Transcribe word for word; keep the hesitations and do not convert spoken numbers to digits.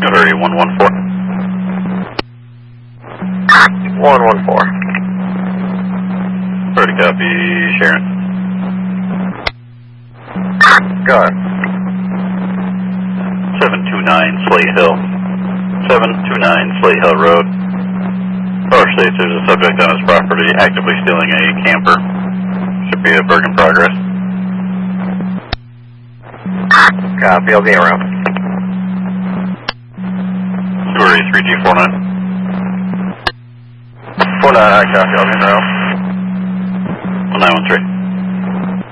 Missouri one one four. one one four. Already copy, Sharon. Go ahead. seven two nine Slate Hill. seven two nine Slate Hill Road. Power states there's a subject on his property actively stealing a camper. Should be a Bergen progress. Copy, I'll get around. Missouri three G four nine. four nine, copy, I'll get around. nine one three.